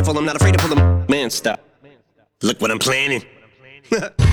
handful, I'm not afraid to pull them. Man, stop. Look what I'm planning.